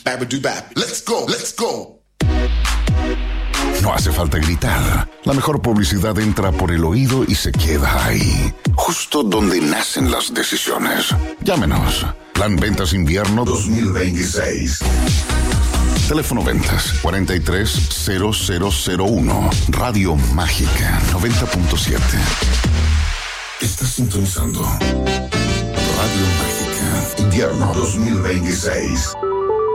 Babadoo-bap. Let's go, let's go. No hace falta gritar. La mejor publicidad entra por el oído y se queda ahí, justo donde nacen las decisiones. Llámenos. Plan Ventas Invierno 2026. Teléfono Ventas 430001. Radio Mágica 90.7. Estás sintonizando Radio Mágica Invierno 2026.